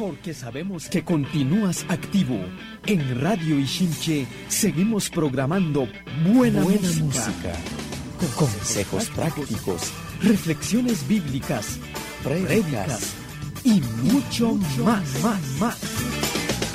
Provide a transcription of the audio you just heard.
Porque sabemos que continúas activo. En Radio Ixinche seguimos programando buena música. Consejos prácticos, reflexiones bíblicas, prédicas y mucho más.